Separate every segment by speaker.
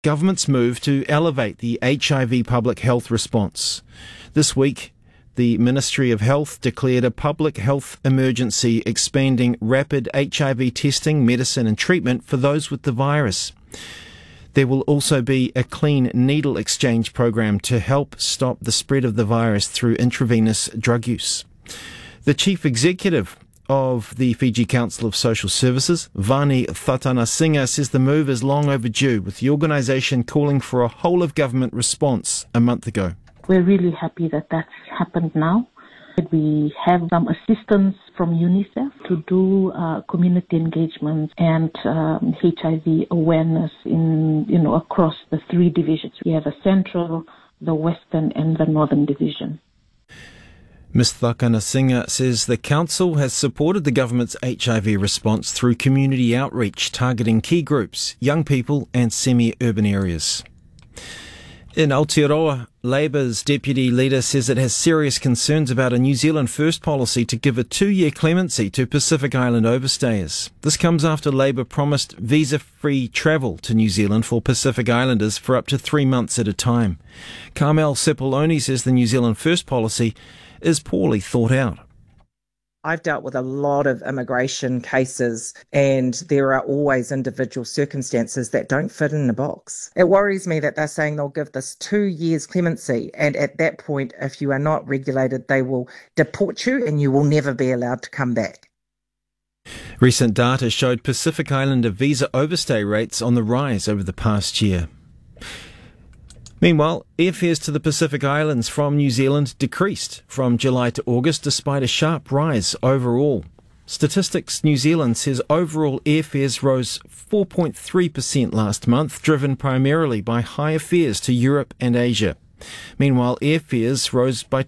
Speaker 1: government's move to elevate the HIV public health response. This week, the Ministry of Health declared a public health emergency expanding rapid HIV testing, medicine and treatment for those with the virus. There will also be a clean needle exchange program to help stop the spread of the virus through intravenous drug use. The chief executive of the Fiji Council of Social Services, Vani Thatanasinga, says the move is long overdue, with the organisation calling for a whole-of-government response a month ago.
Speaker 2: We're really happy that that's happened now. We have some assistance from UNICEF to do community engagement and HIV awareness across the three divisions. We have a central, the western and the northern division.
Speaker 1: Ms Thatanasinga says the council has supported the government's HIV response through community outreach targeting key groups, young people and semi-urban areas. In Aotearoa, Labour's deputy leader says it has serious concerns about a New Zealand First policy to give a 2-year clemency to Pacific Island overstayers. This comes after Labour promised visa-free travel to New Zealand for Pacific Islanders for up to 3 months at a time. Carmel Cipollone says the New Zealand First policy is poorly thought out.
Speaker 3: I've dealt with a lot of immigration cases, and there are always individual circumstances that don't fit in a box. It worries me that they're saying they'll give this 2 years clemency, and at that point, if you are not regulated, they will deport you and you will never be allowed to come back.
Speaker 1: Recent data showed Pacific Islander visa overstay rates on the rise over the past year. Meanwhile, airfares to the Pacific Islands from New Zealand decreased from July to August despite a sharp rise overall. Statistics New Zealand says overall airfares rose 4.3% last month, driven primarily by higher fares to Europe and Asia. Meanwhile, airfares rose by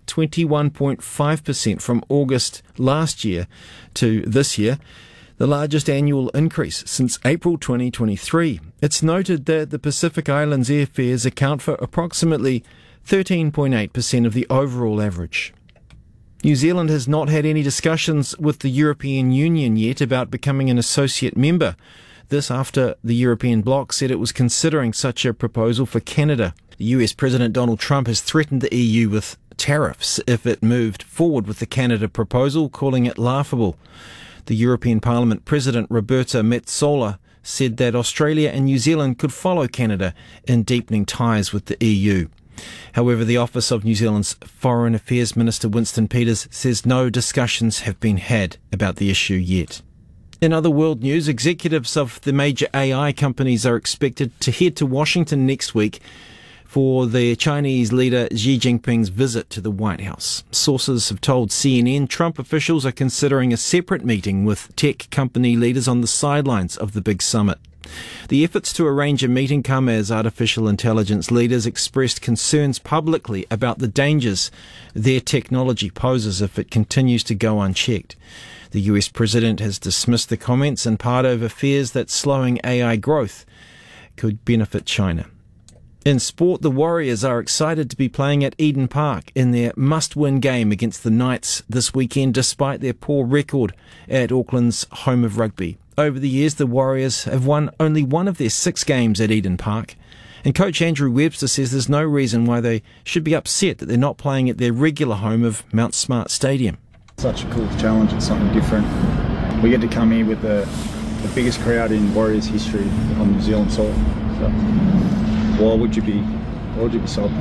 Speaker 1: 21.5% from August last year to this year, the largest annual increase since April 2023. It's noted that the Pacific Islands airfares account for approximately 13.8% of the overall average. New Zealand has not had any discussions with the European Union yet about becoming an associate member. This after the European bloc said it was considering such a proposal for Canada. The US President Donald Trump has threatened the EU with tariffs if it moved forward with the Canada proposal, calling it laughable. The European Parliament President Roberta Metsola said that Australia and New Zealand could follow Canada in deepening ties with the EU. However, the office of New Zealand's Foreign Affairs Minister Winston Peters says no discussions have been had about the issue yet. In other world news, executives of the major AI companies are expected to head to Washington next week for the Chinese leader Xi Jinping's visit to the White House. Sources have told CNN Trump officials are considering a separate meeting with tech company leaders on the sidelines of the big summit. The efforts to arrange a meeting come as artificial intelligence leaders expressed concerns publicly about the dangers their technology poses if it continues to go unchecked. The US president has dismissed the comments in part over fears that slowing AI growth could benefit China. In sport, the Warriors are excited to be playing at Eden Park in their must-win game against the Knights this weekend, despite their poor record at Auckland's home of rugby. Over the years, the Warriors have won only one of their 6 games at Eden Park, and coach Andrew Webster says there's no reason why they should be upset that they're not playing at their regular home of Mount Smart Stadium.
Speaker 4: Such a cool challenge, it's something different. We get to come here with the biggest crowd in Warriors history on New Zealand soil. So, why would you be salty?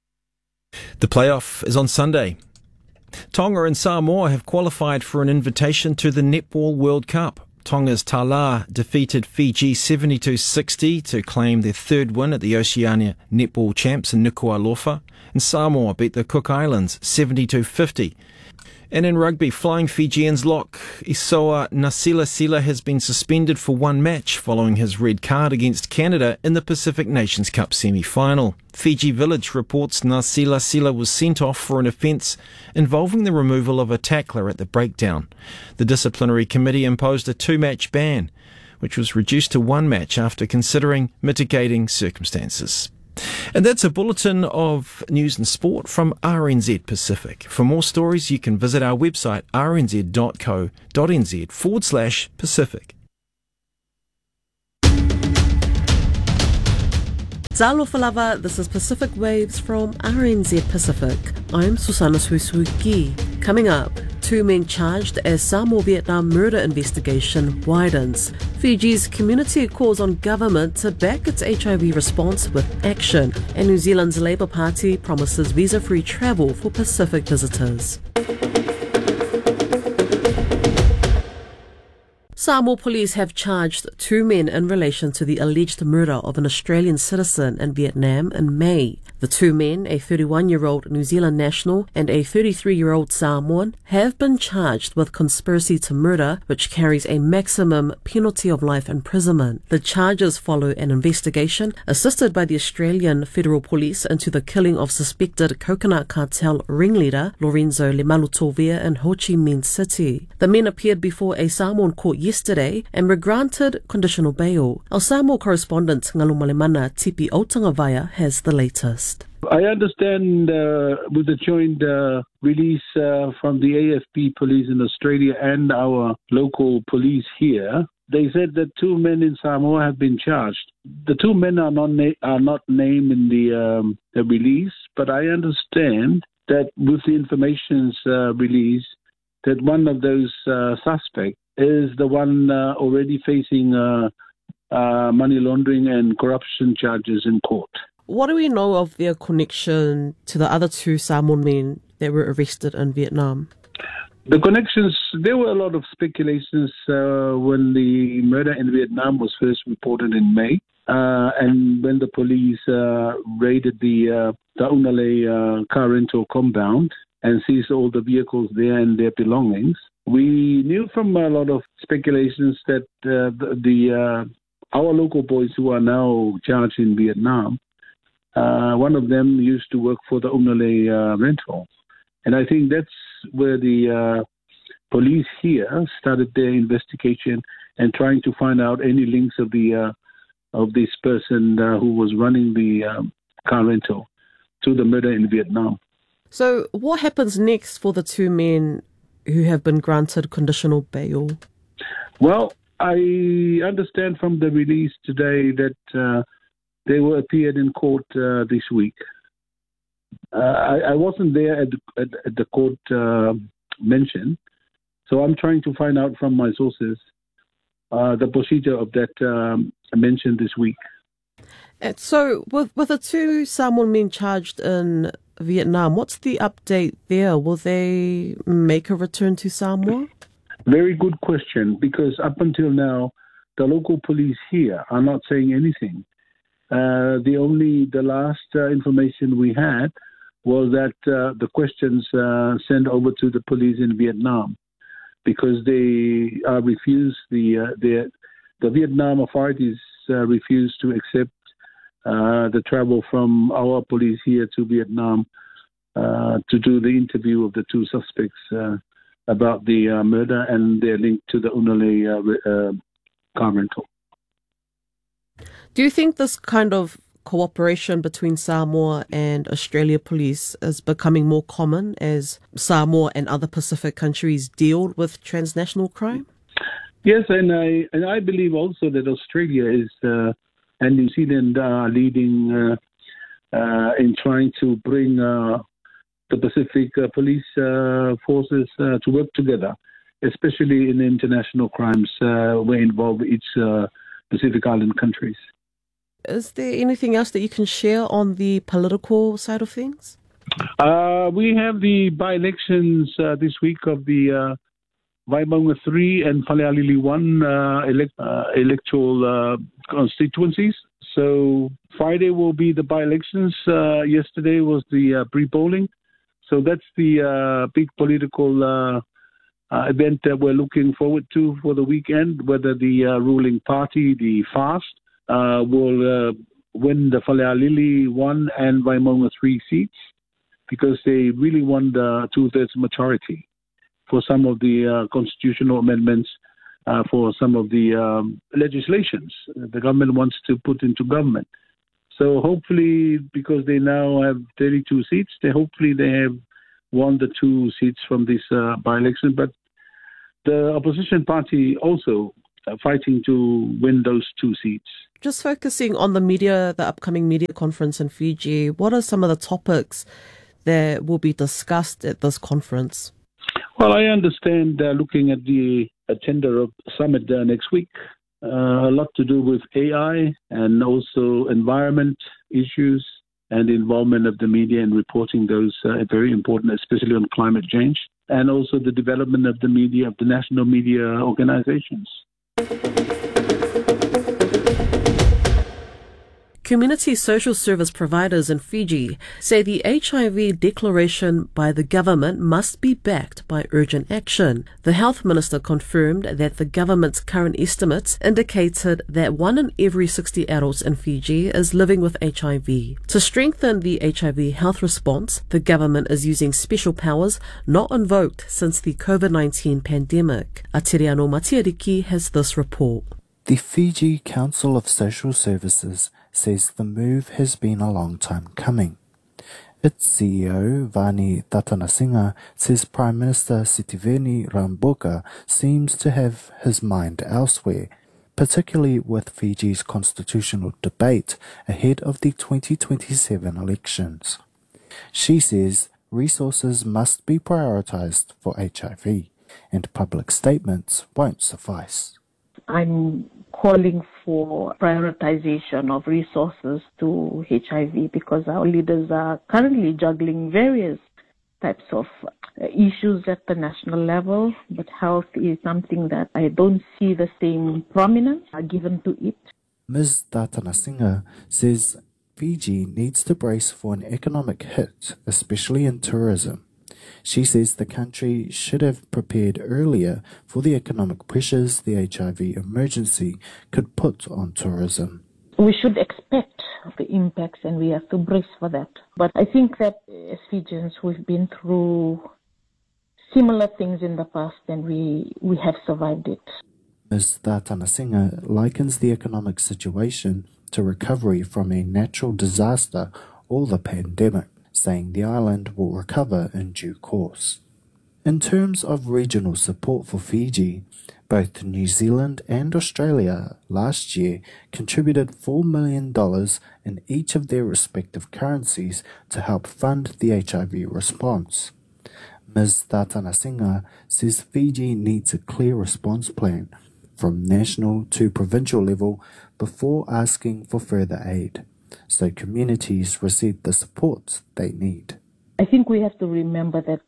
Speaker 1: The playoff is on Sunday. Tonga and Samoa have qualified for an invitation to the Netball World Cup. Tonga's Tala defeated Fiji 72-60 to claim their 3rd win at the Oceania Netball Champs in Nuku'alofa, and Samoa beat the Cook Islands 72-50. And in rugby, flying Fijians lock Isoa Nasilasila has been suspended for 1 match following his red card against Canada in the Pacific Nations Cup semi-final. Fiji Village reports Nasilasila was sent off for an offence involving the removal of a tackler at the breakdown. The disciplinary committee imposed a 2-match ban, which was reduced to 1 match after considering mitigating circumstances. And that's a bulletin of news and sport from RNZ Pacific. For more stories, you can visit our website rnz.co.nz/Pacific.
Speaker 5: Zalo Falava, this is Pacific Waves from RNZ Pacific. I'm Susana Suisuki. Coming up, 2 men charged as Samoa-Vietnam murder investigation widens. Fiji's community calls on government to back its HIV response with action. And New Zealand's Labour Party promises visa-free travel for Pacific visitors. Samoa police have charged 2 men in relation to the alleged murder of an Australian citizen in Vietnam in May. The 2 men, a 31-year-old New Zealand national and a 33-year-old Samoan, have been charged with conspiracy to murder, which carries a maximum penalty of life imprisonment. The charges follow an investigation assisted by the Australian Federal Police into the killing of suspected coconut cartel ringleader Lorenzo Lemalutovia in Ho Chi Minh City. The men appeared before a Samoan court yesterday and were granted conditional bail. Our Samoa correspondent Ngalumalemana Tipi Otangavaya has the latest.
Speaker 6: I understand with the joint release from the AFP police in Australia and our local police here, they said that 2 men in Samoa have been charged. The 2 men are not named in the release, but I understand that with the information's release, that one of those suspects is the one already facing money laundering and corruption charges in court.
Speaker 5: What do we know of their connection to the other 2 Samoan men that were arrested in Vietnam?
Speaker 6: The connections, there were a lot of speculations when the murder in Vietnam was first reported in May. And when the police raided the Taunale car rental compound and seized all the vehicles there and their belongings, we knew from a lot of speculations that our local boys who are now charged in Vietnam, one of them used to work for the Unale rental. And I think that's where the police here started their investigation and trying to find out any links of this person who was running the car rental to the murder in Vietnam.
Speaker 5: So what happens next for the 2 men who have been granted conditional bail?
Speaker 6: Well, I understand from the release today that they were appeared in court this week. I wasn't there at the court mention, so I'm trying to find out from my sources the procedure of that mentioned this week.
Speaker 5: And so with the 2 Samoan men charged in Vietnam, what's the update there? Will they make a return to Samoa?
Speaker 6: Very good question, because up until now, the local police here are not saying anything. The last information we had was that the questions sent over to the police in Vietnam, because they refused the Vietnam authorities refused to accept the travel from our police here to Vietnam to do the interview of the 2 suspects about the murder and their link to the Unale car rental.
Speaker 5: Do you think this kind of cooperation between Samoa and Australia police is becoming more common as Samoa and other Pacific countries deal with transnational crime?
Speaker 6: Yes, and I believe also that Australia is and New Zealand are leading in trying to bring the Pacific police forces to work together, especially in international crimes where involve each Pacific Island countries.
Speaker 5: Is there anything else that you can share on the political side of things?
Speaker 6: We have the by-elections this week of the Waimanga 3 and Falealili 1 electoral constituencies. So Friday will be the by-elections. Yesterday was the pre-polling. So that's the big political event that we're looking forward to for the weekend, whether the ruling party, the FAST, will win the Falealili 1 and Waimanga 3 seats, because they really won the 2/3 majority for some of the constitutional amendments for some of the legislations the government wants to put into government. So hopefully, because they now have 32 seats, they have won the 2 seats from this by-election. But the opposition party also fighting to win those 2 seats.
Speaker 5: Just focusing on the upcoming media conference in Fiji, what are some of the topics that will be discussed at this conference?
Speaker 6: Well, I understand looking at the agenda of summit next week, a lot to do with AI and also environment issues and the involvement of the media in reporting those very important, especially on climate change, and also the development of the media, of the national media organizations.
Speaker 5: Community social service providers in Fiji say the HIV declaration by the government must be backed by urgent action. The health minister confirmed that the government's current estimates indicated that 1 in every 60 adults in Fiji is living with HIV. To strengthen the HIV health response, the government is using special powers not invoked since the COVID-19 pandemic. Atiriano Matiariki has this report.
Speaker 7: The Fiji Council of Social Services says the move has been a long time coming. Its CEO, Vani Tatanasinga, says Prime Minister Sitiveni Rabuka seems to have his mind elsewhere, particularly with Fiji's constitutional debate ahead of the 2027 elections. She says resources must be prioritised for HIV, and public statements won't suffice.
Speaker 2: I'm calling for prioritization of resources to HIV because our leaders are currently juggling various types of issues at the national level, but health is something that I don't see the same prominence given to it.
Speaker 7: Ms. Tatanasinga says Fiji needs to brace for an economic hit, especially in tourism. She says the country should have prepared earlier for the economic pressures the HIV emergency could put on tourism.
Speaker 2: We should expect the impacts and we have to brace for that. But I think that as Fijians, we've been through similar things in the past and we have survived it.
Speaker 7: Ms. Tatanasinga likens the economic situation to recovery from a natural disaster or the pandemic, saying the island will recover in due course. In terms of regional support for Fiji, both New Zealand and Australia last year contributed $4 million in each of their respective currencies to help fund the HIV response. Ms. Tatanasinga says Fiji needs a clear response plan from national to provincial level before asking for further aid, so communities receive the support they need.
Speaker 2: I think we have to remember that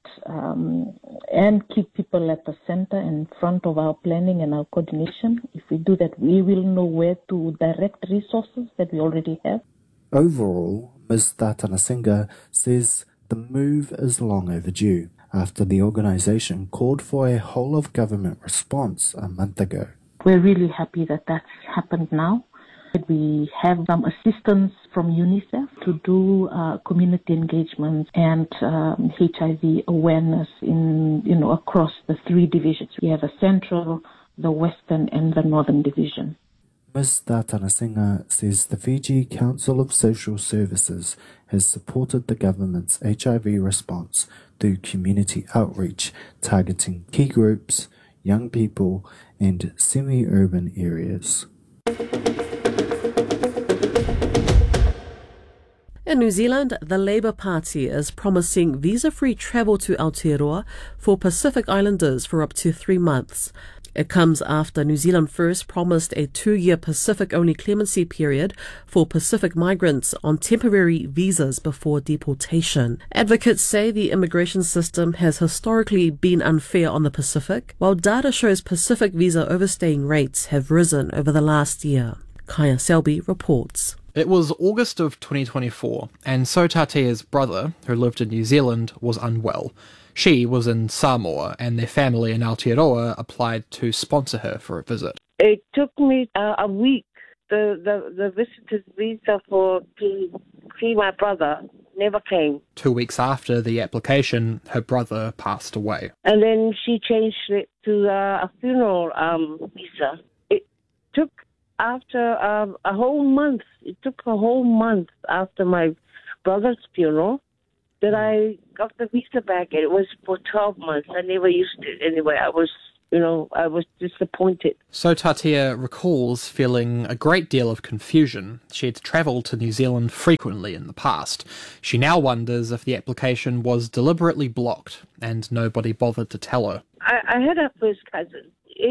Speaker 2: and keep people at the center and front of our planning and our coordination. If we do that, we will know where to direct resources that we already have.
Speaker 7: Overall, Ms. Tatanasinga says the move is long overdue after the organisation called for a whole-of-government response a month ago.
Speaker 2: We're really happy that that's happened now. We have some assistance from UNICEF to do community engagement and HIV awareness across the 3 divisions. We have a central, the western, and the northern division.
Speaker 7: Ms. Tatanasinga says the Fiji Council of Social Services has supported the government's HIV response through community outreach targeting key groups, young people, and semi-urban areas.
Speaker 5: In New Zealand, the Labour Party is promising visa-free travel to Aotearoa for Pacific Islanders for up to 3 months. It comes after New Zealand first promised a 2-year Pacific-only clemency period for Pacific migrants on temporary visas before deportation. Advocates say the immigration system has historically been unfair on the Pacific, while data shows Pacific visa overstaying rates have risen over the last year. Kaya Selby reports.
Speaker 8: It was August of 2024, and Sotatea's brother, who lived in New Zealand, was unwell. She was in Samoa, and their family in Aotearoa applied to sponsor her for a visit.
Speaker 9: It took me a week. The visitor's visa to see my brother never came.
Speaker 8: 2 weeks after the application, her brother passed away.
Speaker 9: And then she changed it to a funeral visa. It took after a whole month. It took a whole month after my brother's funeral that I got the visa back. It was for 12 months. I never used it anyway. I was I was disappointed.
Speaker 8: So Tatea recalls feeling a great deal of confusion. She had travelled to New Zealand frequently in the past. She now wonders if the application was deliberately blocked and nobody bothered to tell her.
Speaker 9: I had a first cousin.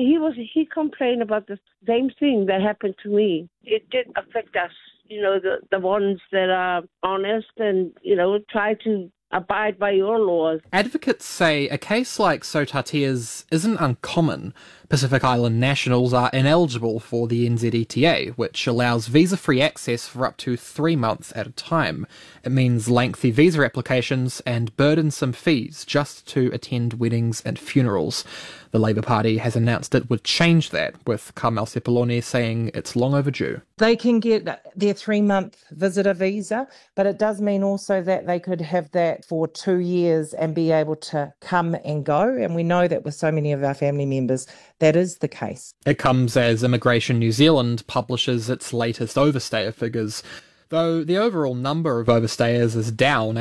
Speaker 9: He complained about the same thing that happened to me. It did affect us, the ones that are honest and, try to abide by your laws.
Speaker 8: Advocates say a case like Sotatea's isn't uncommon. Pacific Island nationals are ineligible for the NZETA, which allows visa-free access for up to 3 months at a time. It means lengthy visa applications and burdensome fees just to attend weddings and funerals. The Labour Party has announced it would change that, with Carmel Sepuloni saying it's long overdue.
Speaker 3: They can get their 3-month visitor visa, but it does mean also that they could have that for 2 years and be able to come and go. And we know that with so many of our family members, that is the case.
Speaker 8: It comes as Immigration New Zealand publishes its latest overstayer figures. Though the overall number of overstayers is down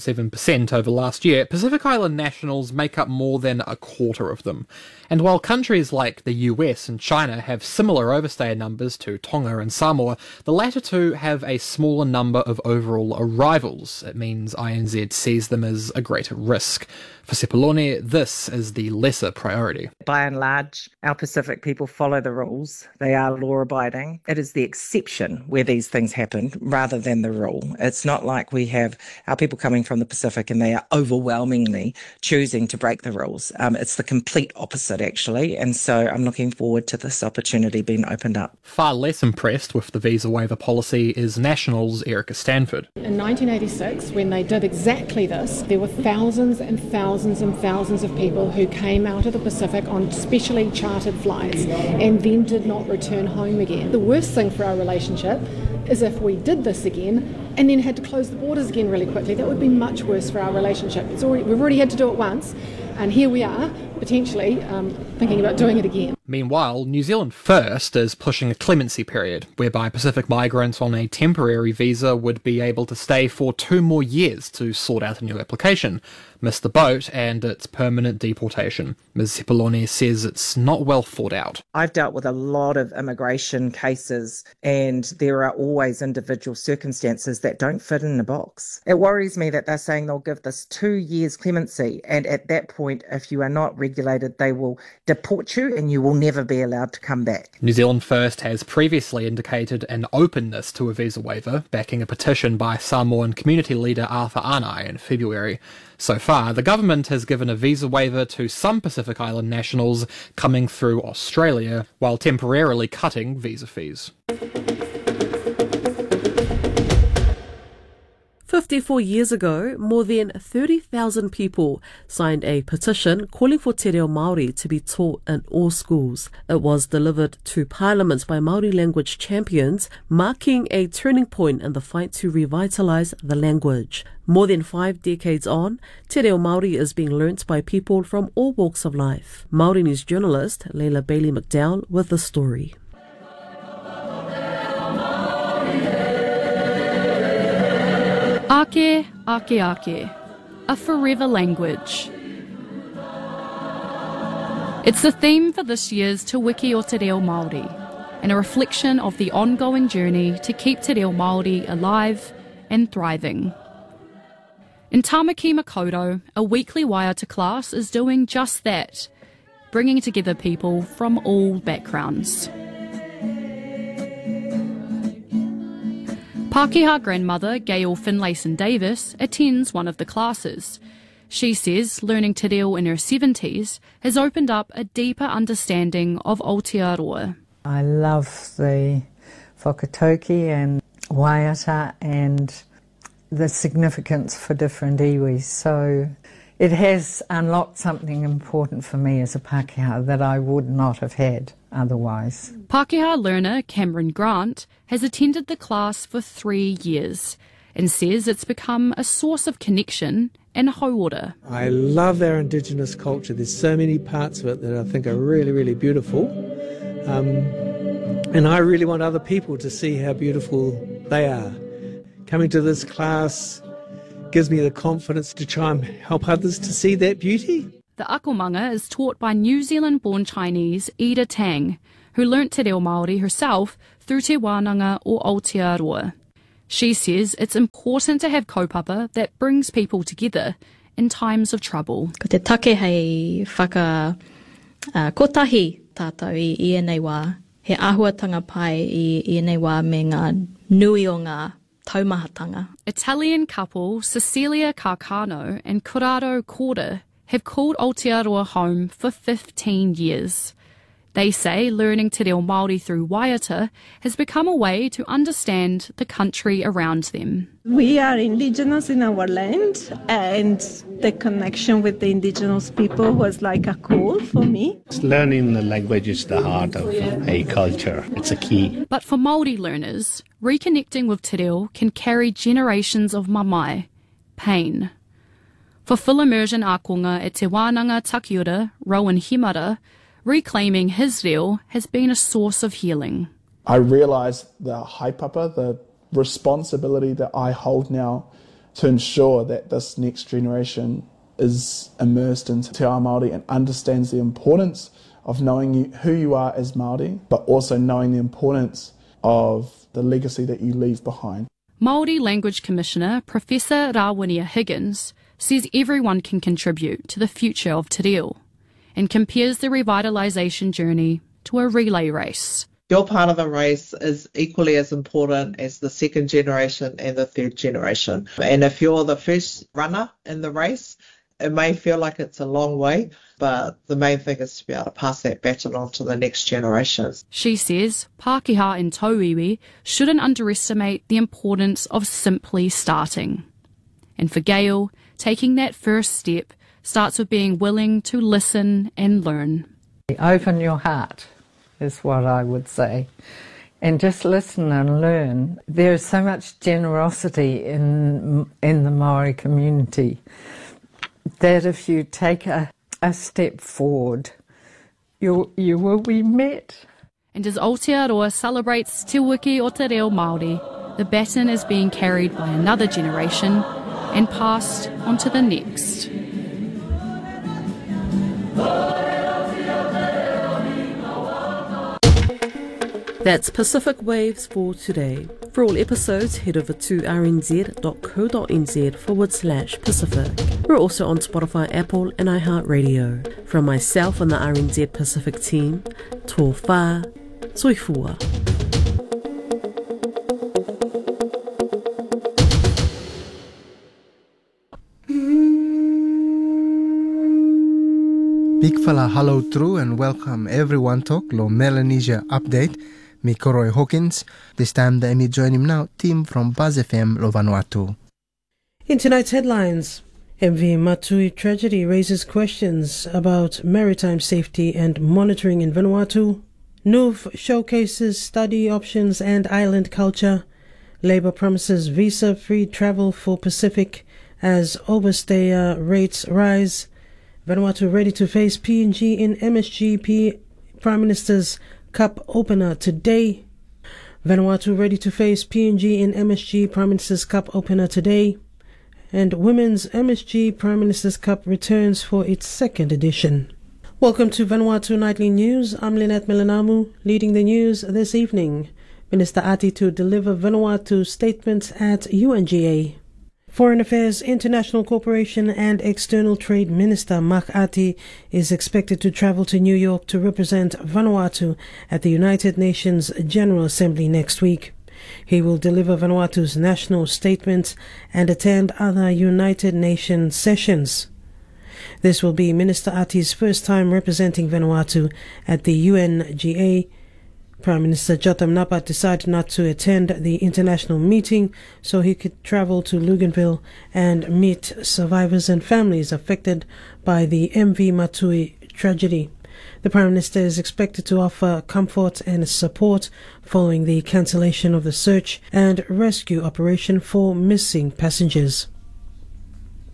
Speaker 8: 8.7% over last year, Pacific Island nationals make up more than a quarter of them. And while countries like the US and China have similar overstayer numbers to Tonga and Samoa, the latter two have a smaller number of overall arrivals. It means INZ sees them as a greater risk. For Sepuloni, this is the lesser priority.
Speaker 3: By and large, our Pacific people follow the rules. They are law-abiding. It is the exception where these things happen rather than the rule. It's not like we have our people coming from the Pacific and they are overwhelmingly choosing to break the rules. It's the complete opposite, actually, and so I'm looking forward to this opportunity being opened up.
Speaker 8: Far less impressed with the visa waiver policy is Nationals' Erica Stanford.
Speaker 10: In 1986, when they did exactly this, there were thousands and thousands and thousands of people who came out of the Pacific on specially chartered flights and then did not return home again. The worst thing for our relationship is if we did this again and then had to close the borders again really quickly. That would be much worse for our relationship. We've already had to do it once, and here we are, potentially thinking about doing it again.
Speaker 8: Meanwhile, New Zealand First is pushing a clemency period, whereby Pacific migrants on a temporary visa would be able to stay for 2 more years to sort out a new application, miss the boat, and it's permanent deportation. Ms. Sepuloni says it's not well thought out.
Speaker 3: I've dealt with a lot of immigration cases, and there are always individual circumstances that don't fit in a box. It worries me that they're saying they'll give this 2 years clemency, and at that point, if you are not regulated, they will deport you and you will never be allowed to come back.
Speaker 8: New Zealand First has previously indicated an openness to a visa waiver, backing a petition by Samoan community leader Arthur Anai in February. So far, the government has given a visa waiver to some Pacific Island nationals coming through Australia, while temporarily cutting visa fees.
Speaker 5: 54 years ago, more than 30,000 people signed a petition calling for te reo Māori to be taught in all schools. It was delivered to Parliament by Māori language champions, marking a turning point in the fight to revitalise the language. More than 5 decades on, te reo Māori is being learnt by people from all walks of life. Māori News journalist Leila Bailey McDowell with the story.
Speaker 11: Ake, ake, ake, a forever language. It's the theme for this year's Te Wiki o Te Reo Māori, and a reflection of the ongoing journey to keep Te Reo Māori alive and thriving. In Tamaki Makaurau, a weekly Waiata class is doing just that, bringing together people from all backgrounds. Pākehā grandmother Gail Finlayson-Davis attends one of the classes. She says learning te reo in her 70s has opened up a deeper understanding of Aotearoa.
Speaker 12: I love the whakatauki and Waiata and the significance for different iwis. So it has unlocked something important for me as a Pākehā that I would not have had otherwise.
Speaker 11: Pākehā learner Cameron Grant has attended the class for 3 years and says it's become a source of connection and hauora.
Speaker 13: I love our Indigenous culture. There's so many parts of it that I think are really, really beautiful. And I really want other people to see how beautiful they are. Coming to this class gives me the confidence to try and help others to see that beauty.
Speaker 11: The akomanga is taught by New Zealand-born Chinese Ida Tang, who learnt te reo Māori herself through Te Wānanga or Aotearoa. She says it's important to have kaupapa that brings people together in times of trouble.
Speaker 14: Ko te take hei kotahi tātou i ēnei wā. He āhuatanga pai i ēnei wā me ngā nui o ngā taumahatanga.
Speaker 11: Italian couple Cecilia Carcano and Corrado Corda have called Aotearoa home for 15 years. They say learning te reo Māori through Waiata has become a way to understand the country around them.
Speaker 15: We are indigenous in our land, and the connection with the indigenous people was like a call for me.
Speaker 16: Learning the language is the heart of a culture. It's a key.
Speaker 11: But for Māori learners, reconnecting with te reo can carry generations of mamae, pain. For full immersion ākonga at Te Wānanga Takiura, Rowan Himara, reclaiming his reo has been a source of healing.
Speaker 17: I realised the haipapa, the responsibility that I hold now to ensure that this next generation is immersed into Te Ao Māori and understands the importance of knowing who you are as Māori, but also knowing the importance of the legacy that you leave behind.
Speaker 11: Māori Language Commissioner Professor Rawinia Higgins says everyone can contribute to the future of te reo, and compares the revitalisation journey to a relay race.
Speaker 18: Your part of the race is equally as important as the second generation and the third generation. And if you're the first runner in the race, it may feel like it's a long way, but the main thing is to be able to pass that baton on to the next generations.
Speaker 11: She says Pākehā and Tauiwi shouldn't underestimate the importance of simply starting. And for Gail, taking that first step starts with being willing to listen and learn.
Speaker 12: Open your heart is what I would say, and just listen and learn. There is so much generosity in the Māori community that if you take a step forward, you will be met.
Speaker 11: And as Aotearoa celebrates Te Wiki o Te Reo Māori, the baton is being carried by another generation and passed on to the next.
Speaker 5: That's Pacific Waves for today. For all episodes, head over to rnz.co.nz/Pacific. We're also on Spotify, Apple and iHeartRadio. From myself and the RNZ Pacific team, tō whā, soifua.
Speaker 19: Big fella hello true and welcome everyone to Lo Melanesia Update. Me Koroi Hawkins. This time the me join him now, team from Buzz FM Lo Vanuatu.
Speaker 20: In tonight's headlines, MV Matui tragedy raises questions about maritime safety and monitoring in Vanuatu. NUV showcases study options and island culture. Labour promises visa-free travel for Pacific as overstayer rates rise. Vanuatu ready to face PNG in MSGP Prime Minister's Cup opener today. Vanuatu ready to face PNG in MSG Prime Minister's Cup opener today. And Women's MSG Prime Minister's Cup returns for its second edition. Welcome to Vanuatu Nightly News. I'm Lynette Milanamu, leading the news this evening. Minister Ati to deliver Vanuatu statements at UNGA. Foreign Affairs, International Cooperation and External Trade Minister Mark Ati is expected to travel to New York to represent Vanuatu at the United Nations General Assembly next week. He will deliver Vanuatu's national statement and attend other United Nations sessions. This will be Minister Ati's first time representing Vanuatu at the UNGA. Prime Minister Jotam Napat decided not to attend the international meeting so he could travel to Luganville and meet survivors and families affected by the MV Matui tragedy. The Prime Minister is expected to offer comfort and support following the cancellation of the search and rescue operation for missing passengers.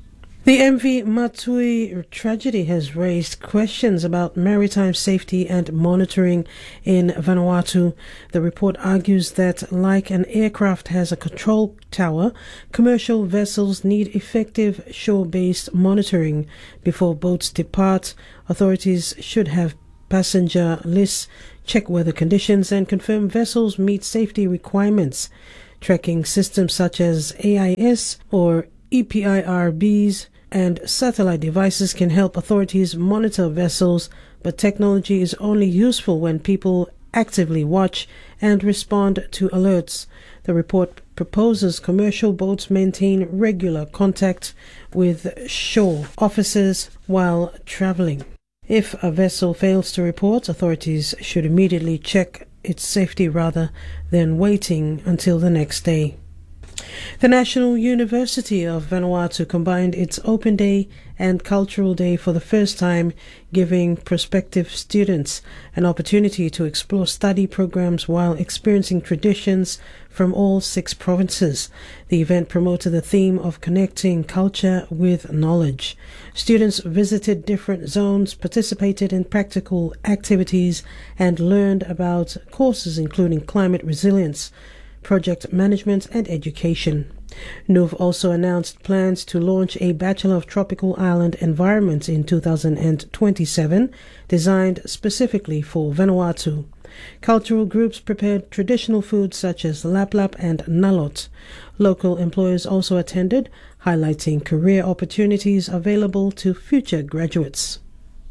Speaker 20: The MV Matui tragedy has raised questions about maritime safety and monitoring in Vanuatu. The report argues that, like an aircraft has a control tower, commercial vessels need effective shore-based monitoring. Before boats depart, authorities should have passenger lists, check weather conditions, and confirm vessels meet safety requirements. Tracking systems such as AIS or EPIRBs and satellite devices can help authorities monitor vessels, but technology is only useful when people actively watch and respond to alerts. The report proposes commercial boats maintain regular contact with shore officers while traveling. If a vessel fails to report, authorities should immediately check its safety rather than waiting until the next day. The National University of Vanuatu combined its Open Day and Cultural Day for the first time, giving prospective students an opportunity to explore study programs while experiencing traditions from all 6 provinces. The event promoted the theme of connecting culture with knowledge. Students visited different zones, participated in practical activities, and learned about courses including climate resilience, project management and education. NUV also announced plans to launch a Bachelor of Tropical Island Environment in 2027, designed specifically for Vanuatu. Cultural groups prepared traditional foods such as laplap and nalot. Local employers also attended, highlighting career opportunities available to future graduates.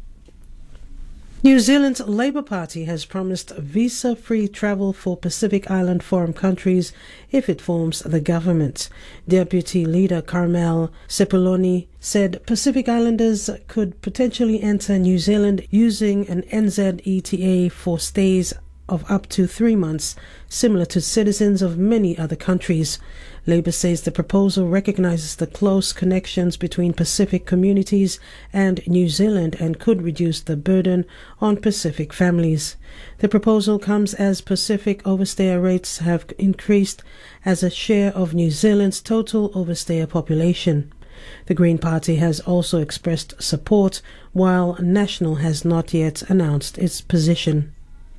Speaker 20: New Zealand's Labour Party has promised visa-free travel for Pacific Island forum countries if it forms the government. Deputy Leader Carmel Sepuloni said Pacific Islanders could potentially enter New Zealand using an NZETA for stays of up to 3 months, similar to citizens of many other countries. Labour says the proposal recognises the close connections between Pacific communities and New Zealand and could reduce the burden on Pacific families. The proposal comes as Pacific overstayer rates have increased as a share of New Zealand's total overstayer population. The Green Party has also expressed support, while National has not yet announced its position.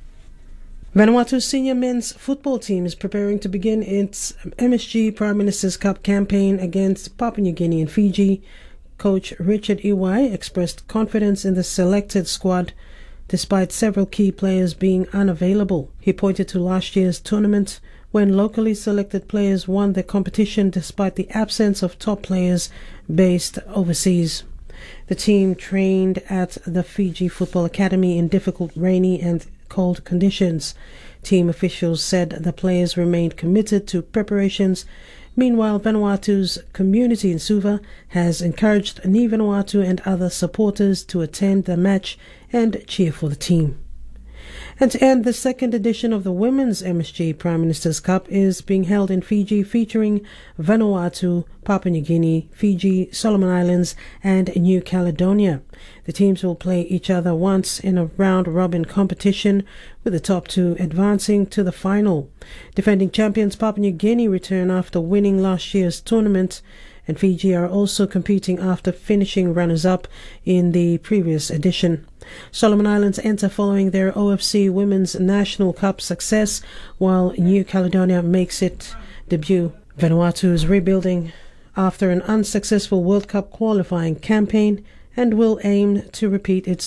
Speaker 20: Vanuatu's senior men's football team is preparing to begin its MSG Prime Minister's Cup campaign against Papua New Guinea and Fiji. Coach Richard Iwai expressed confidence in the selected squad despite several key players being unavailable. He pointed to last year's tournament when locally selected players won the competition despite the absence of top players based overseas. The team trained at the Fiji Football Academy in difficult rainy and cold conditions. Team officials said the players remained committed to preparations. Meanwhile, Vanuatu's community in Suva has encouraged Ni Vanuatu and other supporters to attend the match and cheer for the team. And to end, the second edition of the Women's MSG Prime Minister's Cup is being held in Fiji, featuring Vanuatu, Papua New Guinea, Fiji, Solomon Islands and New Caledonia. The teams will play each other once in a round-robin competition, with the top 2 advancing to the final. Defending champions Papua New Guinea return after winning last year's tournament, and Fiji are also competing after finishing runners-up in the previous edition. Solomon Islands enter following their OFC Women's National Cup success, while New Caledonia makes its debut. Vanuatu is rebuilding after an unsuccessful World Cup qualifying campaign and will aim to repeat its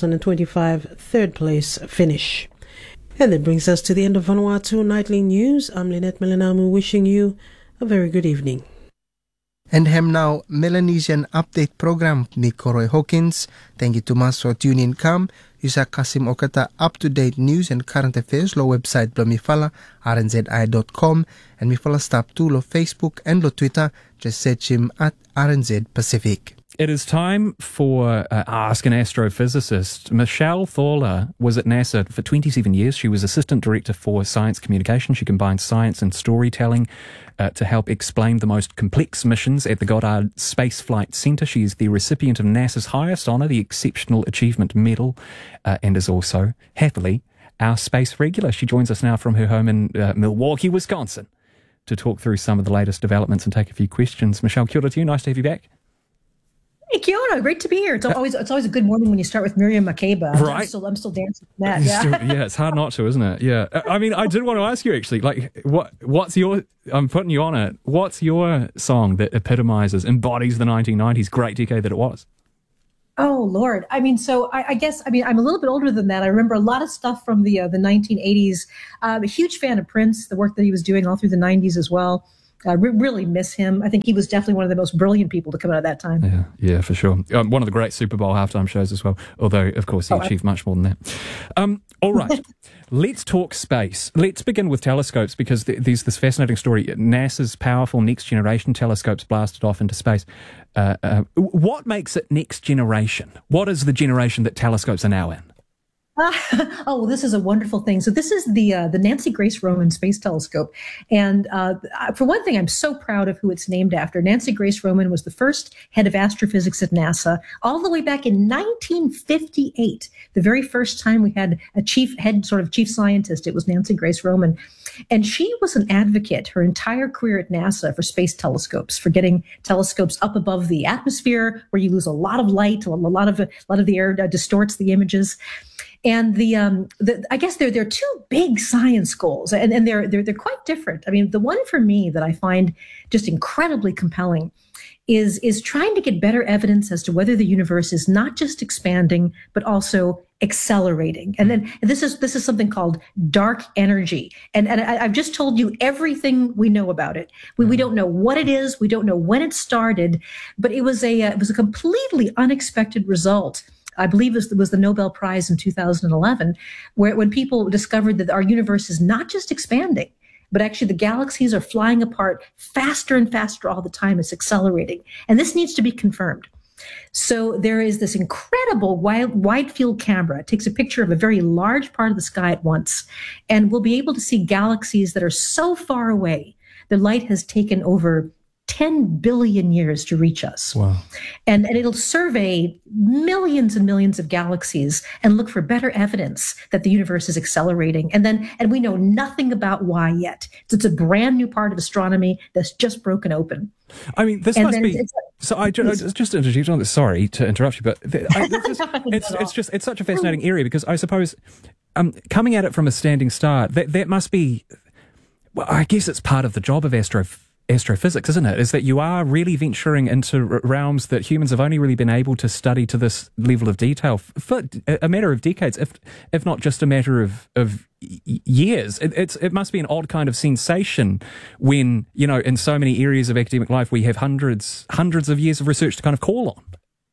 Speaker 20: 2025 third-place finish. And that brings us to the end of Vanuatu Nightly News. I'm Lynette Melanamu, wishing you a very good evening.
Speaker 19: And hem now Melanesian Update Program ni Koroi Hawkins. Thank you to mas for tuning come. Yusa Kasim Okata up-to-date news and current affairs lo website blo mifala rnzi.com and mifala stop to lo Facebook and lo Twitter. Just search him at RNZ Pacific.
Speaker 21: It is time for Ask an Astrophysicist. Michelle Thaler was at NASA for 27 years. She was Assistant Director for Science Communication. She combined science and storytelling to help explain the most complex missions at the Goddard Space Flight Center. She is the recipient of NASA's highest honor, the Exceptional Achievement Medal, and is also, happily, our space regular. She joins us now from her home in Milwaukee, Wisconsin, to talk through some of the latest developments and take a few questions. Michelle, kia ora to you. Nice to have you back.
Speaker 4: Hey, Kiona, great to be here. It's always a good morning when you start with Miriam Makeba.
Speaker 21: Right.
Speaker 4: I'm still dancing with that. Yeah.
Speaker 21: It's hard not to, isn't it? Yeah. I mean, I did want to ask you actually, like, what's your? I'm putting you on it. What's your song that embodies the 1990s great decade that it was?
Speaker 4: Oh Lord! I mean, so I guess I'm a little bit older than that. I remember a lot of stuff from the 1980s. I'm a huge fan of Prince, the work that he was doing all through the 90s as well. I really miss him. I think he was definitely one of the most brilliant people to come out of that time.
Speaker 21: Yeah, for sure. One of the great Super Bowl halftime shows as well, although, of course, he achieved much more than that. All right, let's talk space. Let's begin with telescopes, because there's this fascinating story. NASA's powerful Next Generation telescopes blasted off into space. What makes it next generation? What is the generation that telescopes are now in?
Speaker 4: Well, this is a wonderful thing. So this is the Nancy Grace Roman Space Telescope. And for one thing, I'm so proud of who it's named after. Nancy Grace Roman was the first head of astrophysics at NASA all the way back in 1958. The very first time we had a chief scientist, it was Nancy Grace Roman. And she was an advocate her entire career at NASA for space telescopes, for getting telescopes up above the atmosphere where you lose a lot of light, a lot of the air distorts the images. And I guess there are two big science goals, and they're quite different. I mean, the one for me that I find just incredibly compelling is trying to get better evidence as to whether the universe is not just expanding but also accelerating. And this is something called dark energy. And I've just told you everything we know about it. We don't know what it is. We don't know when it started, but it was a completely unexpected result. I believe it was the Nobel Prize in 2011, when people discovered that our universe is not just expanding, but actually the galaxies are flying apart faster and faster all the time. It's accelerating. And this needs to be confirmed. So there is this incredible wide field camera. It takes a picture of a very large part of the sky at once, and we'll be able to see galaxies that are so far away. The light has taken over 10 billion years to reach us.
Speaker 21: Wow.
Speaker 4: And it'll survey millions and millions of galaxies and look for better evidence that the universe is accelerating. And we know nothing about why yet. So it's a brand new part of astronomy that's just broken open.
Speaker 21: I mean, this must be. So I just to interject on this. Sorry to interrupt you, but it's such a fascinating area, because I suppose coming at it from a standing start, that must be. Well, I guess it's part of the job of astrophysics, isn't it? Is that you are really venturing into realms that humans have only really been able to study to this level of detail for a matter of decades, if not just a matter of years. It must be an odd kind of sensation when, in so many areas of academic life, we have hundreds of years of research to kind of call on.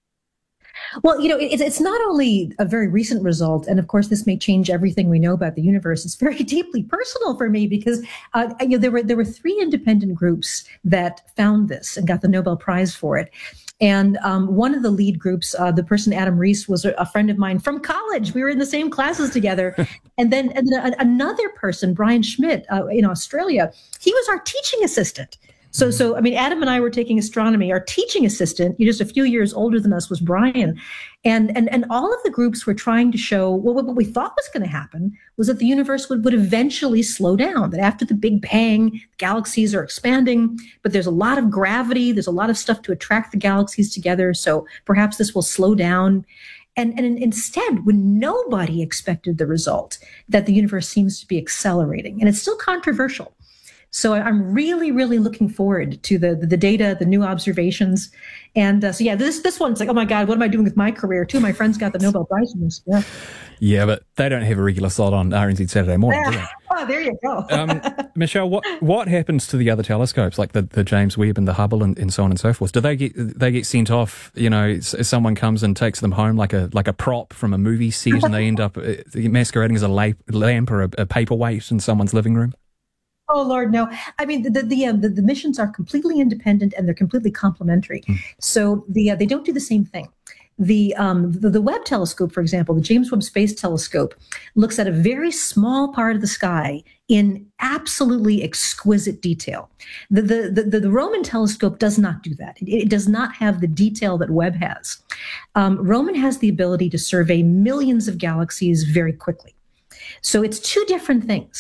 Speaker 4: Well, it's not only a very recent result, and of course this may change everything we know about the universe. It's very deeply personal for me, because there were three independent groups that found this and got the Nobel Prize for it. And one of the lead groups, the person Adam Rees, was a friend of mine from college. We were in the same classes together. and then another person, Brian Schmidt, in Australia, he was our teaching assistant. So I mean, Adam and I were taking astronomy. Our teaching assistant, just a few years older than us, was Brian. And all of the groups were trying to show, well, what we thought was going to happen was that the universe would eventually slow down, that after the Big Bang, galaxies are expanding, but there's a lot of gravity, there's a lot of stuff to attract the galaxies together, so perhaps this will slow down. And instead, when nobody expected the result, that the universe seems to be accelerating, and it's still controversial. So I'm really, really looking forward to the data, the new observations. And this one's like, oh my God, what am I doing with my career? Two of my friends got the Nobel Prize for this. Yeah.
Speaker 21: Yeah, but they don't have a regular slot on RNZ Saturday morning, do they?
Speaker 4: Oh, there you go.
Speaker 21: Michelle, what happens to the other telescopes, like the James Webb and the Hubble and so on and so forth? Do they get sent off? Someone comes and takes them home like a prop from a movie set, and they end up masquerading as a lamp or a paperweight in someone's living room?
Speaker 4: Oh Lord, no! I mean, the missions are completely independent and they're completely complementary. So they don't do the same thing. The Webb telescope, for example, the James Webb Space Telescope, looks at a very small part of the sky in absolutely exquisite detail. The Roman telescope does not do that. It does not have the detail that Webb has. Roman has the ability to survey millions of galaxies very quickly. So it's two different things.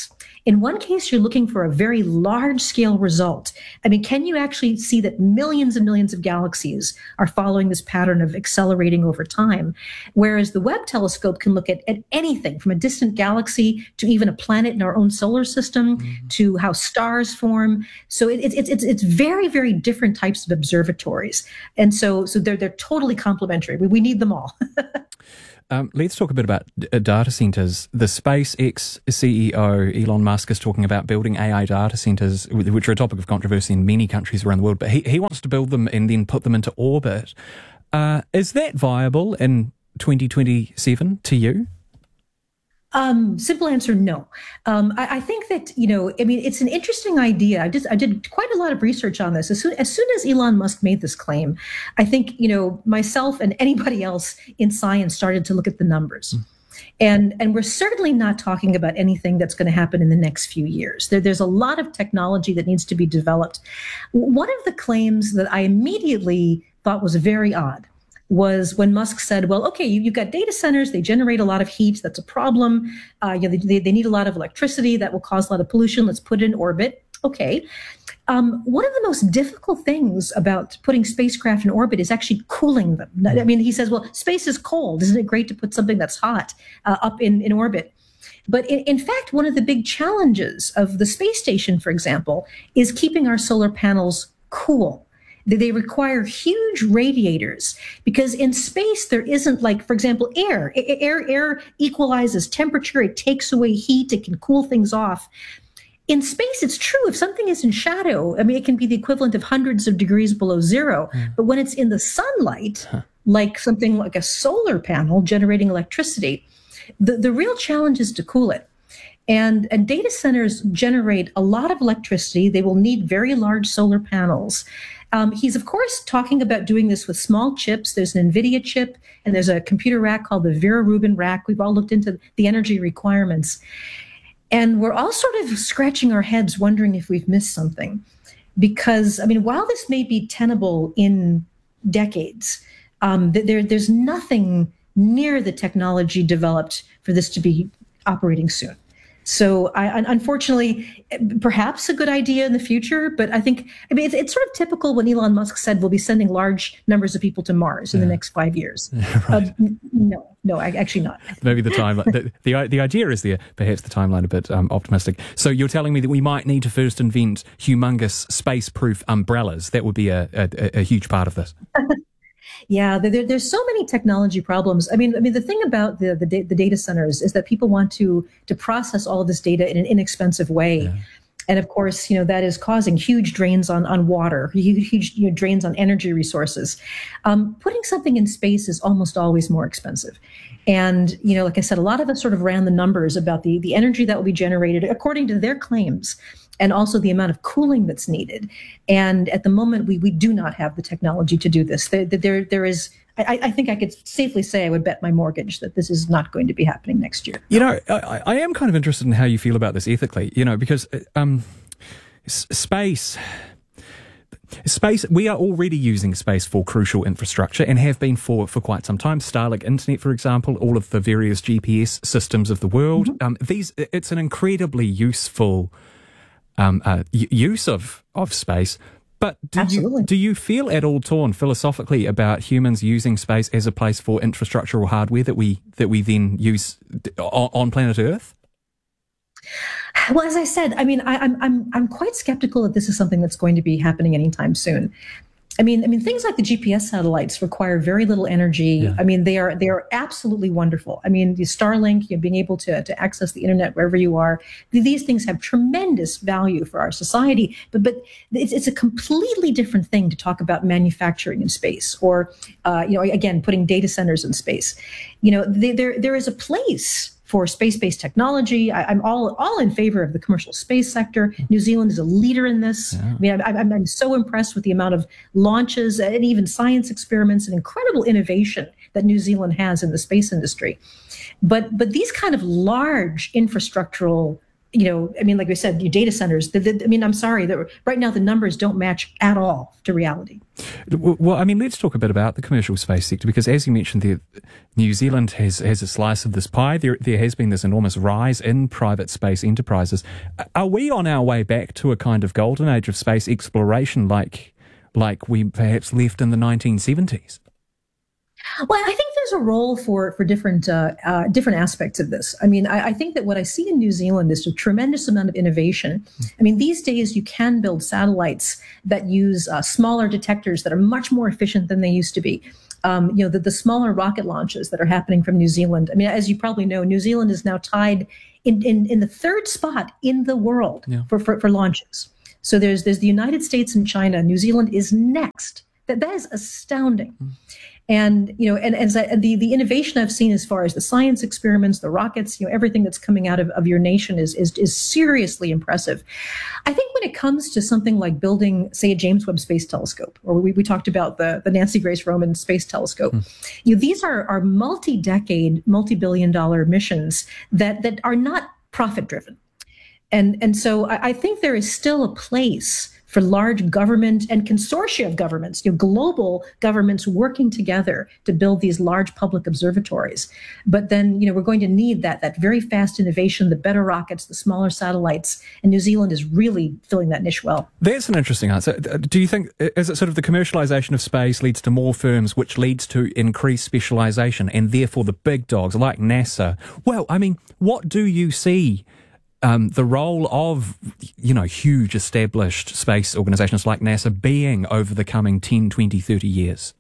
Speaker 4: In one case, you're looking for a very large-scale result. I mean, can you actually see that millions and millions of galaxies are following this pattern of accelerating over time? Whereas the Webb telescope can look at anything from a distant galaxy to even a planet in our own solar system to how stars form. So it's very, very different types of observatories. And so they're totally complementary. We need them all.
Speaker 21: Let's talk a bit about data centers. The SpaceX CEO, Elon Musk, is talking about building AI data centers, which are a topic of controversy in many countries around the world, but he wants to build them and then put them into orbit. Is that viable in 2027 to you?
Speaker 4: Simple answer, no. I think that, it's an interesting idea. I did quite a lot of research on this. As soon as Elon Musk made this claim, I think, myself and anybody else in science started to look at the numbers. And we're certainly not talking about anything that's going to happen in the next few years. There's a lot of technology that needs to be developed. One of the claims that I immediately thought was very odd was when Musk said, well, okay, you've got data centers, they generate a lot of heat, that's a problem. They need a lot of electricity, that will cause a lot of pollution, let's put it in orbit. Okay. One of the most difficult things about putting spacecraft in orbit is actually cooling them. I mean, he says, well, space is cold. Isn't it great to put something that's hot up in orbit? But in fact, one of the big challenges of the space station, for example, is keeping our solar panels cool. They require huge radiators because in space there isn't, like, for example, air. Air equalizes temperature. It takes away heat. It can cool things off. In space, it's true. If something is in shadow, I mean, it can be the equivalent of hundreds of degrees below zero. But when it's in the sunlight, like something like a solar panel generating electricity, the real challenge is to cool it. And data centers generate a lot of electricity. They will need very large solar panels. He's, of course, talking about doing this with small chips. There's an NVIDIA chip, and there's a computer rack called the Vera Rubin rack. We've all looked into the energy requirements. And we're all sort of scratching our heads wondering if we've missed something. Because, I mean, while this may be tenable in decades, there's nothing near the technology developed for this to be operating soon. So unfortunately, perhaps a good idea in the future, but I think, it's sort of typical when Elon Musk said we'll be sending large numbers of people to Mars in the next 5 years. Right. No, actually not.
Speaker 21: Maybe the timeline, the idea is there, perhaps the timeline a bit optimistic. So you're telling me that we might need to first invent humongous space-proof umbrellas. That would be a huge part of this.
Speaker 4: Yeah, there's so many technology problems. I mean, the thing about the data centers is that people want to process all of this data in an inexpensive way. Yeah. And of course, that is causing huge drains on water, huge drains on energy resources. Putting something in space is almost always more expensive. And, like I said, a lot of us sort of ran the numbers about the energy that will be generated according to their claims, and also the amount of cooling that's needed. And at the moment, we do not have the technology to do this. There is, I think I could safely say, I would bet my mortgage that this is not going to be happening next year.
Speaker 21: I am kind of interested in how you feel about this ethically, because space, we are already using space for crucial infrastructure and have been for quite some time. Starlink Internet, for example, all of the various GPS systems of the world. It's an incredibly useful use of space. But do you feel at all torn philosophically about humans using space as a place for infrastructural hardware that we then use on planet Earth?
Speaker 4: Well, as I said, I'm quite skeptical that this is something that's going to be happening anytime soon. I mean, things like the GPS satellites require very little energy. Yeah. I mean, they are absolutely wonderful. I mean, the Starlink, being able to access the internet wherever you are, these things have tremendous value for our society. But it's a completely different thing to talk about manufacturing in space, or again, putting data centers in space. There is a place for space-based technology. I'm all in favor of the commercial space sector. New Zealand is a leader in this. Yeah. I mean, I'm so impressed with the amount of launches and even science experiments and incredible innovation that New Zealand has in the space industry. But these kind of large infrastructural like we said, data centers. I'm sorry that right now the numbers don't match at all to reality.
Speaker 21: Well, let's talk a bit about the commercial space sector, because as you mentioned, New Zealand has a slice of this pie. There has been this enormous rise in private space enterprises. Are we on our way back to a kind of golden age of space exploration like we perhaps left in the 1970s?
Speaker 4: Well, I think there's a role for different aspects of this. I think that what I see in New Zealand is a tremendous amount of innovation. These days you can build satellites that use smaller detectors that are much more efficient than they used to be. The smaller rocket launches that are happening from New Zealand. As you probably know, New Zealand is now tied in the third spot in the world for launches. So there's the United States and China. New Zealand is next. That is astounding. And the innovation I've seen as far as the science experiments, the rockets, everything that's coming out of your nation is seriously impressive. I think when it comes to something like building, say, a James Webb Space Telescope, or we talked about the Nancy Grace Roman Space Telescope, these are multi-decade, multi-billion-dollar missions that are not profit-driven. And so I think there is still a place for large government and consortia of governments, global governments working together to build these large public observatories. But then, we're going to need that very fast innovation, the better rockets, the smaller satellites, and New Zealand is really filling that niche well.
Speaker 21: That's an interesting answer. Do you think, is it sort of the commercialization of space leads to more firms, which leads to increased specialization, and therefore the big dogs like NASA? Well, what do you see the role of, huge established space organizations like NASA being over the coming 10, 20, 30 years?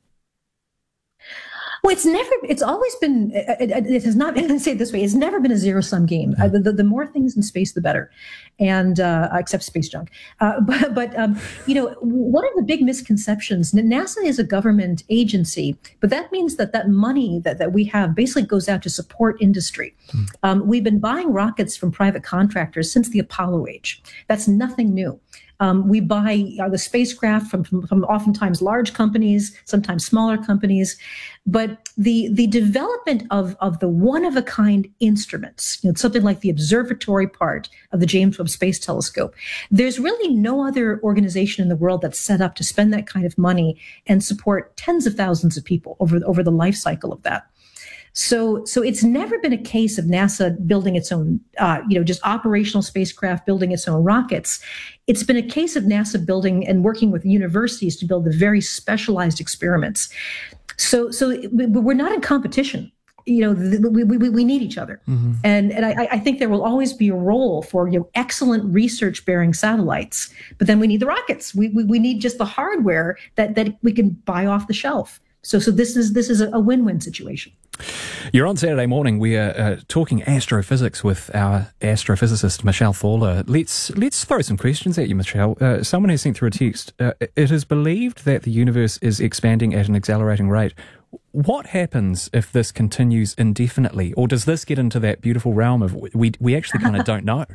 Speaker 4: Well, it's always been, it has not been, let's say it this way, it's never been a zero-sum game. The more things in space, the better, and except space junk. But one of the big misconceptions, NASA is a government agency, but that means that money that we have basically goes out to support industry. We've been buying rockets from private contractors since the Apollo age. That's nothing new. We buy the spacecraft from oftentimes large companies, sometimes smaller companies. But the development of the one-of-a-kind instruments, something like the observatory part of the James Webb Space Telescope, there's really no other organization in the world that's set up to spend that kind of money and support tens of thousands of people over the life cycle of that. So it's never been a case of NASA building its own, just operational spacecraft, building its own rockets. It's been a case of NASA building and working with universities to build the very specialized experiments. So we're not in competition. We need each other. Mm-hmm. And I think there will always be a role for excellent research-bearing satellites, but then we need the rockets. We need just the hardware that we can buy off the shelf. So this is a win-win situation.
Speaker 21: You're on Saturday morning. We are talking astrophysics with our astrophysicist, Michelle Thaler. Let's throw some questions at you, Michelle. Someone has sent through a text. It is believed that the universe is expanding at an accelerating rate. What happens if this continues indefinitely? Or does this get into that beautiful realm of we actually kind of don't know?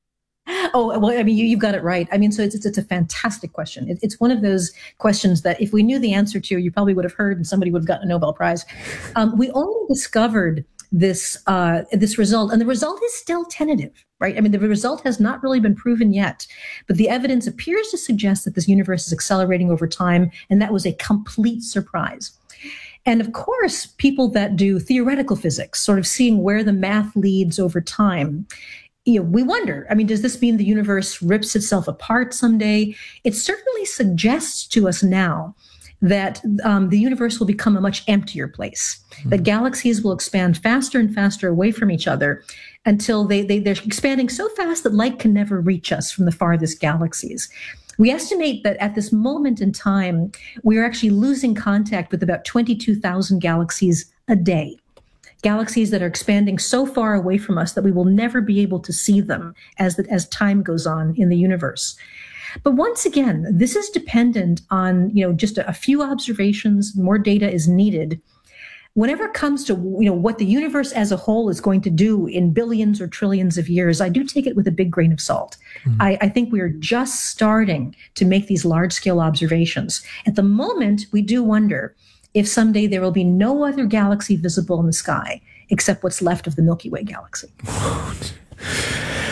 Speaker 4: Oh, well, you've got it right. So it's a fantastic question. It's one of those questions that if we knew the answer to, you probably would have heard and somebody would have gotten a Nobel Prize. We only discovered this result, and the result is still tentative, right? The result has not really been proven yet, but the evidence appears to suggest that this universe is accelerating over time, and that was a complete surprise. And of course, people that do theoretical physics, sort of seeing where the math leads over time, we wonder, does this mean the universe rips itself apart someday? It certainly suggests to us now that the universe will become a much emptier place, that galaxies will expand faster and faster away from each other until they're expanding so fast that light can never reach us from the farthest galaxies. We estimate that at this moment in time, we are actually losing contact with about 22,000 galaxies a day. Galaxies that are expanding so far away from us that we will never be able to see them as time goes on in the universe. But once again, this is dependent on, just a few observations. More data is needed. Whenever it comes to, what the universe as a whole is going to do in billions or trillions of years, I do take it with a big grain of salt. Mm-hmm. I think we are just starting to make these large-scale observations. At the moment, we do wonder if someday there will be no other galaxy visible in the sky except what's left of the Milky Way galaxy.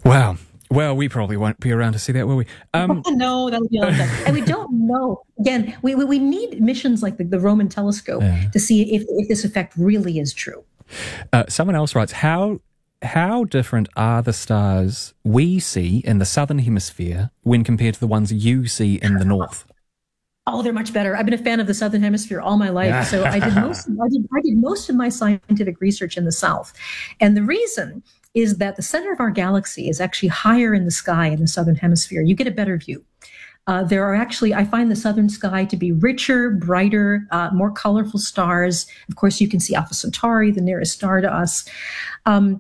Speaker 21: Wow. Well, we probably won't be around to see that, will we?
Speaker 4: No, that'll be all done. And we don't know. Again, we need missions like the Roman telescope to see if this effect really is true.
Speaker 21: Someone else writes, how different are the stars we see in the southern hemisphere when compared to the ones you see in the north?
Speaker 4: Oh, they're much better. I've been a fan of the Southern Hemisphere all my life, so I did most of my scientific research in the South. And the reason is that the center of our galaxy is actually higher in the sky in the Southern Hemisphere. You get a better view. There are actually, I find the southern sky to be richer, brighter, more colorful stars. Of course, you can see Alpha Centauri, the nearest star to us. The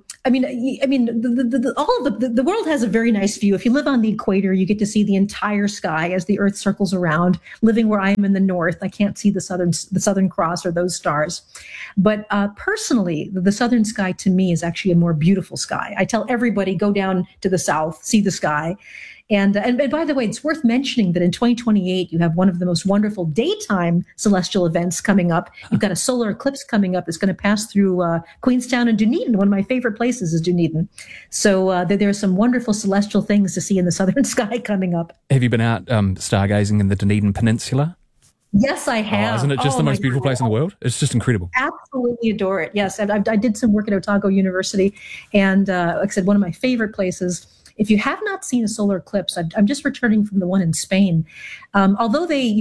Speaker 4: world has a very nice view. If you live on the equator, you get to see the entire sky as the Earth circles around. Living where I am in the north, I can't see the Southern Cross or those stars. But personally, the southern sky to me is actually a more beautiful sky. I tell everybody, go down to the south, see the sky. And by the way, it's worth mentioning that in 2028, you have one of the most wonderful daytime celestial events coming up. You've got a solar eclipse coming up that's going to pass through Queenstown and Dunedin. One of my favorite places is Dunedin. So there are some wonderful celestial things to see in the southern sky coming up.
Speaker 21: Have you been out stargazing in the Dunedin Peninsula?
Speaker 4: Yes, I have.
Speaker 21: Isn't it just the most beautiful place in the world? It's just incredible.
Speaker 4: Absolutely adore it. Yes, I did some work at Otago University, and like I said, one of my favorite places. If you have not seen a solar eclipse, I'm just returning from the one in Spain. Although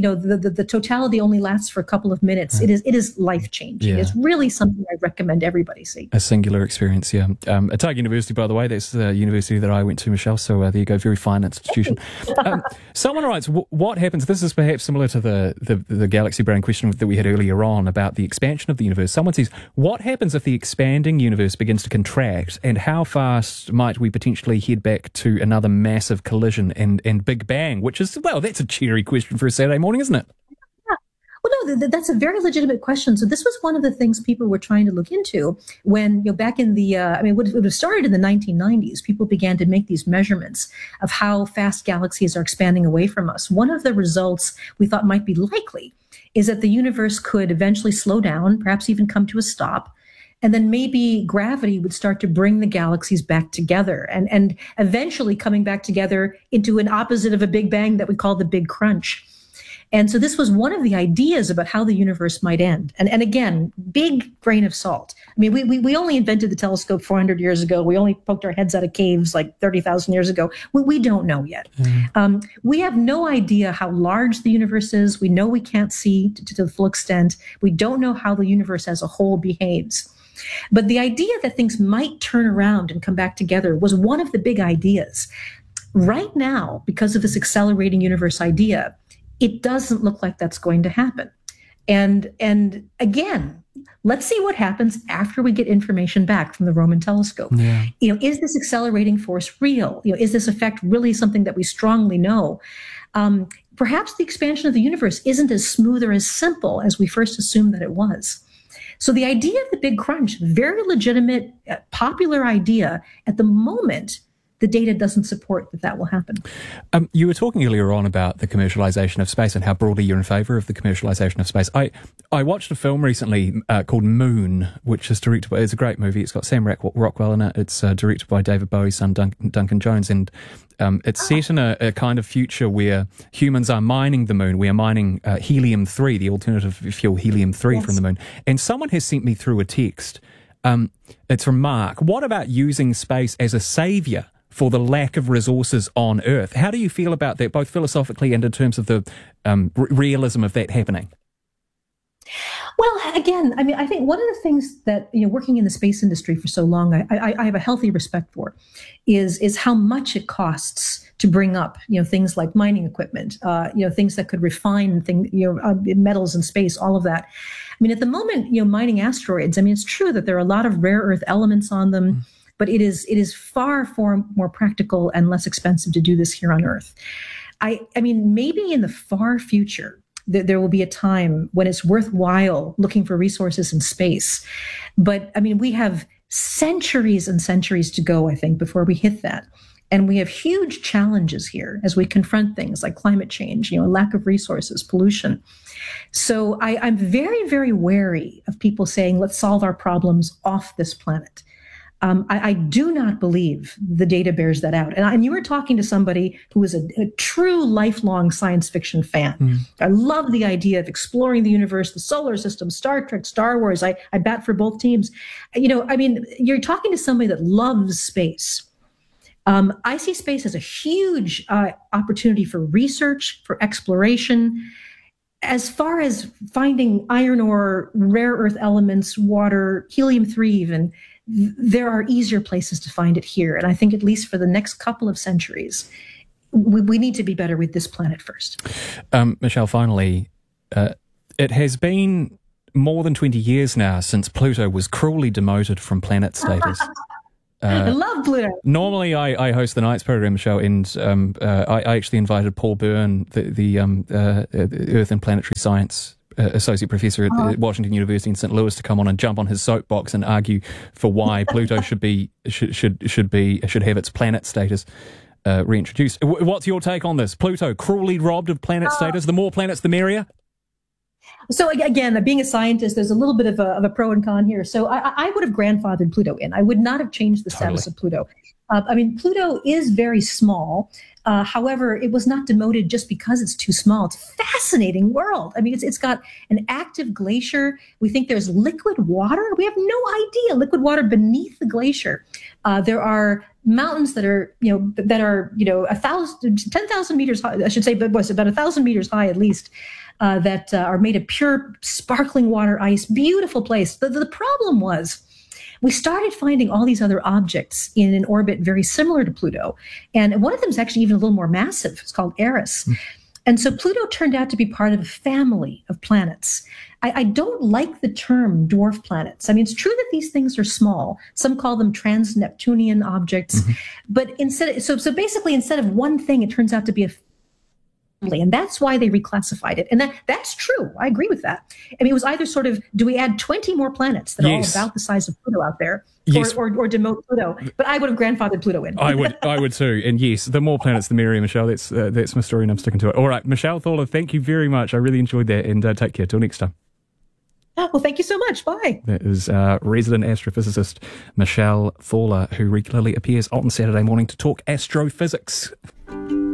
Speaker 4: the totality only lasts for a couple of minutes, it is life-changing.
Speaker 21: Yeah.
Speaker 4: It's really something I recommend everybody see.
Speaker 21: A singular experience, yeah. Otago University, by the way, that's the university that I went to, Michelle, so there you go, very fine institution. Someone writes, what happens, this is perhaps similar to the galaxy brain question that we had earlier on about the expansion of the universe. Someone says, what happens if the expanding universe begins to contract, and how fast might we potentially head back to another massive collision and Big Bang, which is, well, that's a cheery question for a Saturday morning, isn't it?
Speaker 4: Yeah. Well, no, that's a very legitimate question. So this was one of the things people were trying to look into when, back in the, it would have started in the 1990s. People began to make these measurements of how fast galaxies are expanding away from us. One of the results we thought might be likely is that the universe could eventually slow down, perhaps even come to a stop. And then maybe gravity would start to bring the galaxies back together and eventually coming back together into an opposite of a Big Bang that we call the Big Crunch. And so this was one of the ideas about how the universe might end. And again, big grain of salt. I mean, we only invented the telescope 400 years ago. We only poked our heads out of caves like 30,000 years ago. We don't know yet. We have no idea how large the universe is. We know we can't see to the full extent. We don't know how the universe as a whole behaves. But the idea that things might turn around and come back together was one of the big ideas. Right now, because of this accelerating universe idea, it doesn't look like that's going to happen. And again, let's see what happens after we get information back from the Roman telescope.
Speaker 21: Yeah.
Speaker 4: Is this accelerating force real? Is this effect really something that we strongly know? Perhaps the expansion of the universe isn't as smooth or as simple as we first assumed that it was. So the idea of the Big Crunch, very legitimate, popular idea. At the moment, the data doesn't support that will happen.
Speaker 21: You were talking earlier on about the commercialization of space and how broadly you're in favour of the commercialization of space. I watched a film recently called Moon, which is directed by, it's a great movie. It's got Sam Rockwell in it. It's directed by David Bowie's son, Duncan Jones. And it's set in a kind of future where humans are mining the moon. We are mining helium-3, the alternative fuel helium-3 from the moon. And someone has sent me through a text. It's from Mark. What about using space as a saviour for the lack of resources on Earth? How do you feel about that, both philosophically and in terms of the realism of that happening?
Speaker 4: Well, again, I think one of the things that, working in the space industry for so long, I have a healthy respect for is how much it costs to bring up, things like mining equipment, things that could refine metals in space, all of that. At the moment, mining asteroids, it's true that there are a lot of rare earth elements on them, but it is far more practical and less expensive to do this here on Earth. Maybe in the far future, there will be a time when it's worthwhile looking for resources in space. But we have centuries and centuries to go, I think, before we hit that. And we have huge challenges here as we confront things like climate change, lack of resources, pollution. So I'm very, very wary of people saying, let's solve our problems off this planet. I do not believe the data bears that out. And you were talking to somebody who is a true lifelong science fiction fan. I love the idea of exploring the universe, the solar system, Star Trek, Star Wars. I bat for both teams. You're talking to somebody that loves space. I see space as a huge opportunity for research, for exploration. As far as finding iron ore, rare earth elements, water, helium-3 even, there are easier places to find it here. And I think at least for the next couple of centuries, we need to be better with this planet first.
Speaker 21: Michelle, finally, it has been more than 20 years now since Pluto was cruelly demoted from planet status.
Speaker 4: I love Pluto.
Speaker 21: Normally, I host the Nights program show, and I actually invited Paul Byrne, the Earth and Planetary Science associate professor at Washington University in St. Louis, to come on and jump on his soapbox and argue for why Pluto should have its planet status reintroduced. What's your take on this? Pluto cruelly robbed of planet status. The more planets, the merrier.
Speaker 4: So again, being a scientist, there's a little bit of a pro and con here. So I would have grandfathered Pluto in. I would not have changed the status of Pluto. Pluto is very small. However, it was not demoted just because it's too small. It's a fascinating world. It's got an active glacier. We think there's liquid water. We have no idea. Liquid water beneath the glacier. There are mountains that are 10,000 meters high. I should say, but was about 1,000 meters high at least. That are made of pure sparkling water ice. Beautiful place. The problem was we started finding all these other objects in an orbit very similar to Pluto. And one of them is actually even a little more massive. It's called Eris. And so Pluto turned out to be part of a family of planets. I don't like the term dwarf planets. It's true that these things are small. Some call them trans-Neptunian objects. But instead of one thing, it turns out to be a family. And that's why they reclassified it. And that's true. I agree with that. It was either sort of, do we add 20 more planets that are all about the size of Pluto out there?
Speaker 21: Yes.
Speaker 4: Or demote Pluto? But I would have grandfathered Pluto in.
Speaker 21: I would too. And yes, the more planets, the merrier, Michelle. That's my story, and I'm sticking to it. All right, Michelle Thaler, thank you very much. I really enjoyed that, and take care. Till next time.
Speaker 4: Well, thank you so much. Bye.
Speaker 21: That is resident astrophysicist Michelle Thaler, who regularly appears on Saturday morning to talk astrophysics.